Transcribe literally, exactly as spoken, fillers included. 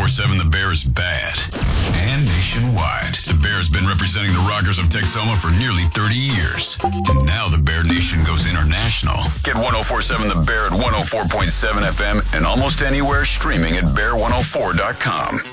four seven The Bear is bad. And nationwide. The Bear has been representing the Rockers of Texoma for nearly thirty years. And now the Bear Nation goes international. Get one oh four point seven The Bear at one oh four point seven F M and almost anywhere streaming at bear one oh four dot com.